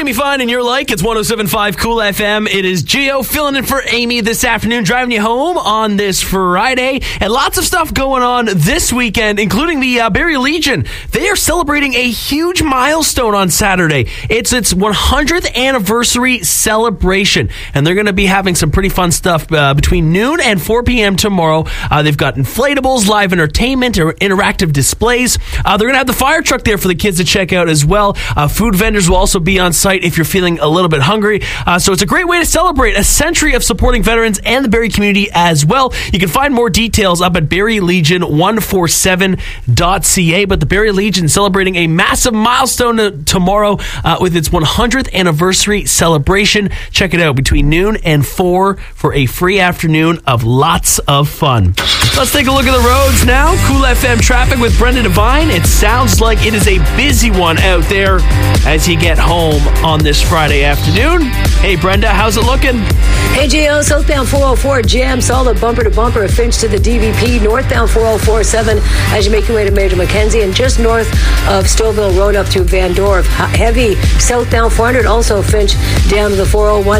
Miami Fine and You're Like, it's 107.5 Cool FM. It is Gio filling in for Amy this afternoon, driving you home on this Friday. And lots of stuff going on this weekend, including the Barrie Legion. They are celebrating a huge milestone on Saturday. It's its 100th anniversary celebration. And they're going to be having some pretty fun stuff between noon and 4 p.m. tomorrow. They've got inflatables, live entertainment, or interactive displays. They're going to have the fire truck there for the kids to check out as well. Food vendors will also be on site if you're feeling a little bit hungry. So it's a great way to celebrate a century of supporting veterans and the Barrie community as well. You can find more details up at barrielegion147.ca. But the Barrie Legion celebrating a massive milestone tomorrow with its 100th anniversary celebration. Check it out between noon and 4 for a free afternoon of lots of fun. Let's take a look at the roads now. Cool FM traffic with Brenda Devine. It sounds like it is a busy one out there as you get home on this Friday afternoon. Hey, Brenda, how's it looking? Hey, Gio, southbound 404 jam, solid bumper to bumper, a Finch to the DVP, northbound 4047 as you make your way to Major Mackenzie, and just north of Stouffville Road up to Van Dorp. Heavy southbound 400, also Finch down to the 401.